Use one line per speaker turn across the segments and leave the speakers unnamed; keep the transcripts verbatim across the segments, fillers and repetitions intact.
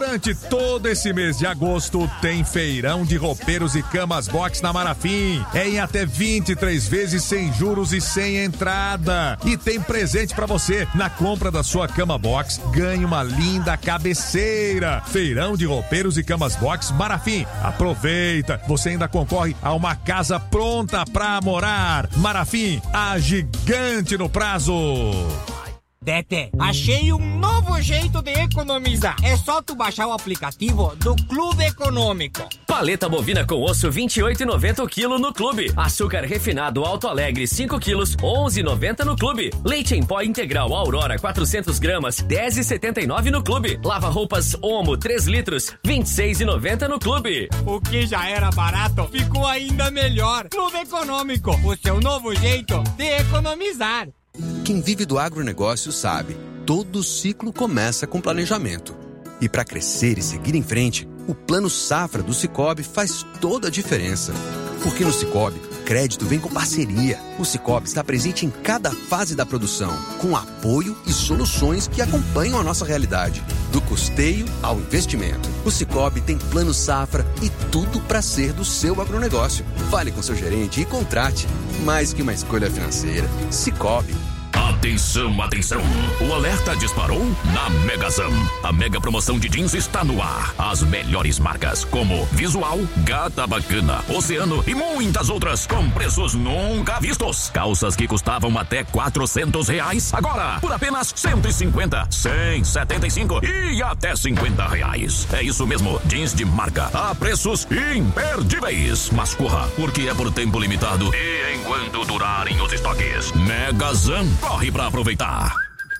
Durante todo esse mês de agosto, tem feirão de roupeiros e camas box na Marafim. É em até vinte e três vezes sem juros e sem entrada. E tem presente pra você. Na compra da sua cama box, ganhe uma linda cabeceira. Feirão de roupeiros e camas box Marafim. Aproveita, você ainda concorre a uma casa pronta pra morar. Marafim, a gigante no prazo.
Tete, achei um novo jeito de economizar. É só tu baixar o aplicativo do Clube Econômico.
Paleta bovina com osso vinte e oito reais e noventa centavos o quilo no Clube. Açúcar refinado Alto Alegre cinco quilos, onze reais e noventa centavos no Clube. Leite em pó integral Aurora quatrocentos gramas, dez reais e setenta e nove centavos no Clube. Lava roupas Omo três litros, vinte e seis reais e noventa centavos no Clube.
O que já era barato ficou ainda melhor. Clube Econômico, o seu novo jeito de economizar.
Quem vive do agronegócio sabe, todo ciclo começa com planejamento. E para crescer e seguir em frente, o Plano Safra do Sicoob faz toda a diferença. Porque no Sicoob, crédito vem com parceria. O Sicoob está presente em cada fase da produção, com apoio e soluções que acompanham a nossa realidade. Do custeio ao investimento. O Sicoob tem Plano Safra e tudo para ser do seu agronegócio. Fale com seu gerente e contrate. Mais que uma escolha financeira. Sicoob.
Atenção, atenção! O alerta disparou na Megazam. A mega promoção de jeans está no ar. As melhores marcas como Visual, Gata Bacana, Oceano e muitas outras com preços nunca vistos. Calças que custavam até quatrocentos reais, agora por apenas cento e cinquenta, cem, setenta e cinco e até cinquenta reais. É isso mesmo, jeans de marca a preços imperdíveis. Mas corra, porque é por tempo limitado e enquanto durarem os estoques. Megazam, corre pra aproveitar.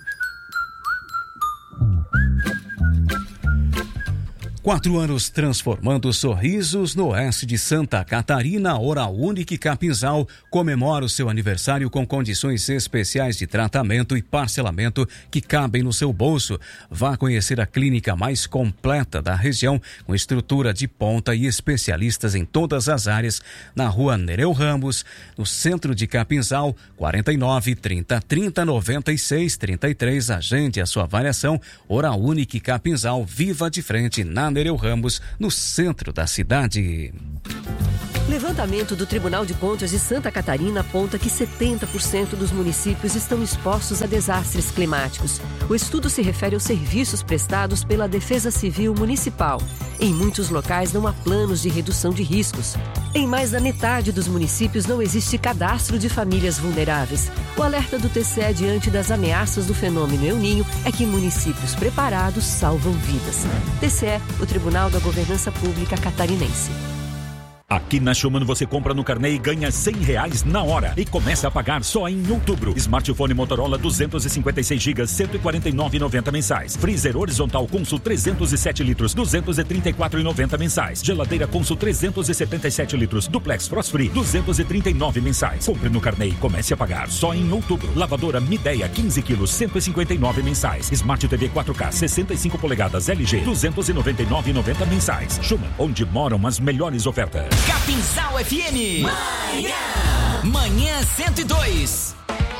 Quatro anos transformando sorrisos no oeste de Santa Catarina. Oral Unique Capinzal comemora o seu aniversário com condições especiais de tratamento e parcelamento que cabem no seu bolso. Vá conhecer a clínica mais completa da região, com estrutura de ponta e especialistas em todas as áreas, na rua Nereu Ramos, no centro de Capinzal, quarenta e nove, trinta, trinta, noventa e seis, trinta e três. Agende a sua avaliação. Oral Unique Capinzal, viva de frente na Nereu Ramos, no centro da cidade.
Levantamento do Tribunal de Contas de Santa Catarina aponta que setenta por cento dos municípios estão expostos a desastres climáticos. O estudo se refere aos serviços prestados pela Defesa Civil Municipal. Em muitos locais não há planos de redução de riscos. Em mais da metade dos municípios não existe cadastro de famílias vulneráveis. O alerta do T C E diante das ameaças do fenômeno El Ninho é que municípios preparados salvam vidas. T C E, o Tribunal da Governança Pública Catarinense.
Aqui na Schumann você compra no carnê e ganha cem reais na hora e começa a pagar só em outubro. Smartphone Motorola duzentos e cinquenta e seis gigas, cento e quarenta e nove reais e noventa mensais. Freezer horizontal Consul trezentos e sete litros, duzentos e trinta e quatro reais e noventa mensais. Geladeira Consul trezentos e setenta e sete litros, Duplex Frost Free, duzentos e trinta e nove mensais. Compre no carnê e comece a pagar só em outubro. Lavadora Midea quinze quilos, cento e cinquenta e nove mensais. Smart T V quatro K sessenta e cinco polegadas L G, duzentos e noventa e nove reais e noventa mensais. Schumann, onde moram as melhores ofertas.
Capinzal F M. Manhã. Manhã cento e dois.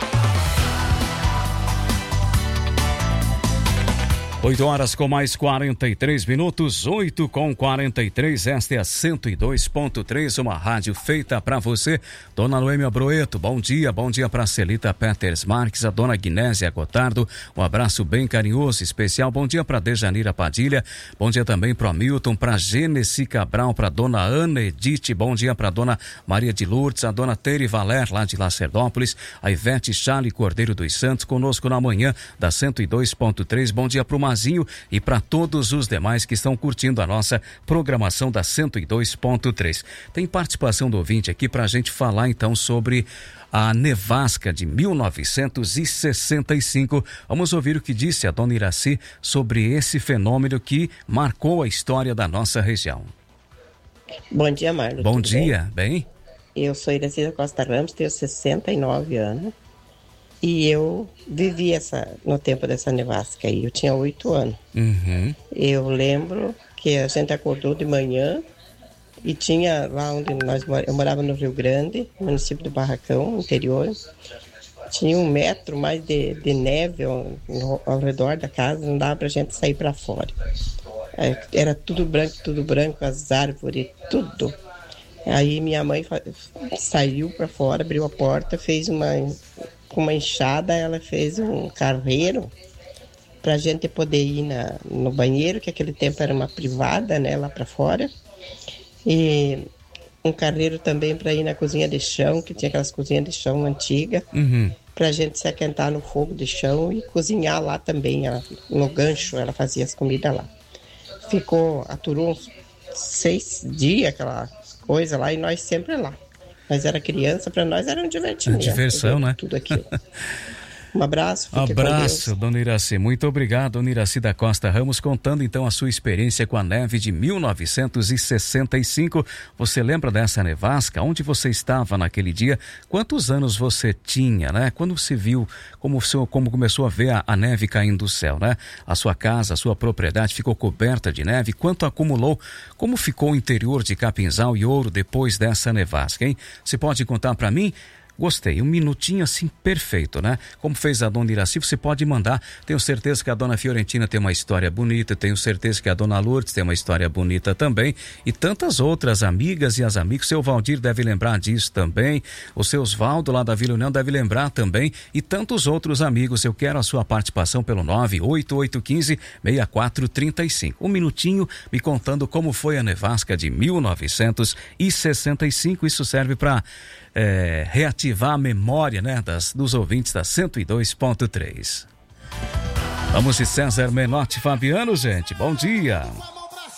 oito horas com mais quarenta e três minutos, oito com quarenta e três, esta é a cento e dois ponto três, uma rádio feita para você. Dona Noêmia Broeto, bom dia, bom dia para Celita Peters Marques, a dona Guinésia Gotardo, um abraço bem carinhoso, especial, bom dia para Dejanira Padilha, bom dia também para Milton, para Gênesi Cabral, para dona Ana Edith, bom dia para dona Maria de Lourdes, a dona Tere Valer, lá de Lacerdópolis, a Ivete Chale Cordeiro dos Santos, conosco na manhã da cento e dois ponto três, bom dia para o Mazinho e para todos os demais que estão curtindo a nossa programação da cento e dois ponto três. Tem participação do ouvinte aqui para a gente falar então sobre a nevasca de mil novecentos e sessenta e cinco. Vamos ouvir o que disse a dona Iraci sobre esse fenômeno que marcou a história da nossa região.
Bom dia, Marlon.
Bom dia, bem? bem?
Eu sou Iraci da Costa Ramos, tenho sessenta e nove anos. E eu vivi essa, no tempo dessa nevasca aí, eu tinha oito anos.
Uhum.
Eu lembro que a gente acordou de manhã e tinha lá onde nós eu morava no Rio Grande, município do Barracão, interior. Tinha um metro mais de, de neve ao, ao redor da casa, não dava pra gente sair para fora. Era tudo branco, tudo branco, as árvores, tudo. Aí minha mãe saiu para fora, abriu a porta, fez uma, com uma enxada, ela fez um carreiro para a gente poder ir na, no banheiro, que aquele tempo era uma privada, né, lá para fora. E um carreiro também para ir na cozinha de chão, que tinha aquelas cozinhas de chão antigas,
uhum.
para a gente se aquentar no fogo de chão e cozinhar lá também, ela, no gancho, ela fazia as comidas lá. Ficou, aturou uns seis dias aquela coisa lá e nós sempre lá. Nós era criança, para nós era um divertimento.
Diversão, né?
Tudo aquilo. Um abraço.
Abraço, dona Iraci. Muito obrigado, dona Iraci da Costa Ramos, contando então a sua experiência com a neve de mil novecentos e sessenta e cinco. Você lembra dessa nevasca? Onde você estava naquele dia? Quantos anos você tinha, né? Quando você viu como, seu, como começou a ver a, a neve caindo do céu, né? A sua casa, a sua propriedade ficou coberta de neve. Quanto acumulou? Como ficou o interior de Capinzal e Ouro depois dessa nevasca, hein? Você pode contar para mim? Gostei, um minutinho assim perfeito, né? Como fez a dona Iraci, você pode mandar. Tenho certeza que a dona Fiorentina tem uma história bonita, tenho certeza que a dona Lourdes tem uma história bonita também, e tantas outras amigas e as amigos. Seu Valdir deve lembrar disso também, o seu Osvaldo lá da Vila União deve lembrar também, e tantos outros amigos. Eu quero a sua participação pelo nove oito oito um cinco, seis quatro três cinco. Um minutinho me contando como foi a nevasca de mil novecentos e sessenta e cinco. Isso serve para É, reativar a memória, né, das, dos ouvintes da cento e dois ponto três. Vamos de César Menotti Fabiano, gente. Bom dia.